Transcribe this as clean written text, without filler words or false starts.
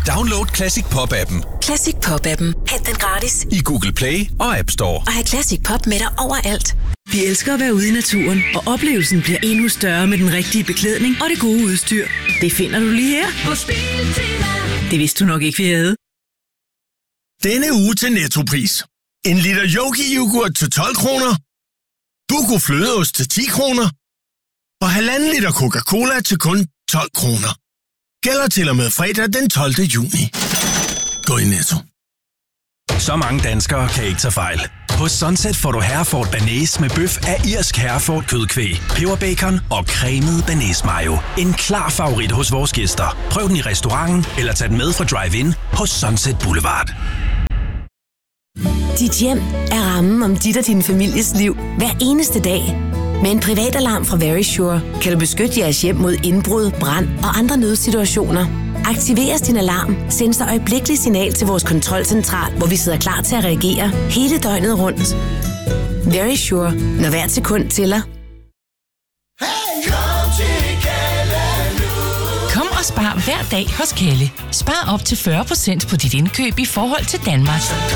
Download Classic Pop-appen. Classic Pop-appen. Hent den gratis I Google Play og App Store. Og have Classic Pop med dig overalt. Vi elsker at være ude i naturen, og oplevelsen bliver endnu større med den rigtige beklædning og det gode udstyr. Det finder du lige her hos Biltema. Det vidste du nok ikke, vi havde. Denne uge til Nettopris. En liter Yogi-yoghurt til 12 kroner. Duco flødeost til 10 kroner. Og 1,5 liter Coca-Cola til kun 12 kroner. Gælder til og med fredag den 12. juni. Gå i Netto. Så mange danskere kan ikke tage fejl. Hos Sunset får du Hereford Bearnaise med bøf af irsk Hereford kødkvæg, peberbacon og cremet bearnaise mayo. En klar favorit hos vores gæster. Prøv den i restauranten eller tag den med fra drive-in hos Sunset Boulevard. Dit hjem er rammen om dit og din families liv hver eneste dag. Med en privatalarm fra Verisure kan du beskytte jeres hjem mod indbrud, brand og andre nødsituationer. Aktiveres din alarm, sendes der øjeblikkeligt signal til vores kontrolcentral, hvor vi sidder klar til at reagere hele døgnet rundt. Verisure, når hvert sekund tæller. Kom og spar hver dag hos Kalle. Spar op til 40% på dit indkøb i forhold til Danmark.